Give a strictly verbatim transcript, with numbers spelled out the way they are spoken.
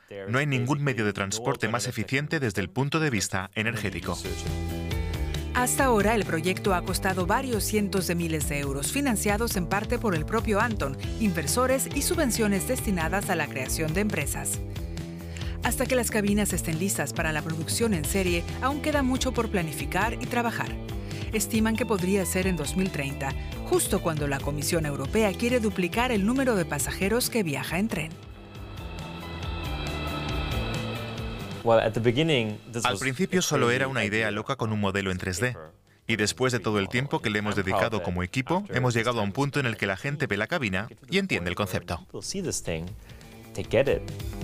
No hay ningún medio de transporte más eficiente desde el punto de vista energético. Hasta ahora, el proyecto ha costado varios cientos de miles de euros, financiados en parte por el propio Anton, inversores y subvenciones destinadas a la creación de empresas. Hasta que las cabinas estén listas para la producción en serie, aún queda mucho por planificar y trabajar. Estiman que podría ser en dos mil treinta, justo cuando la Comisión Europea quiere duplicar el número de pasajeros que viaja en tren. Al principio solo era una idea loca con un modelo en tres D. Y después de todo el tiempo que le hemos dedicado como equipo, hemos llegado a un punto en el que la gente ve la cabina y entiende el concepto.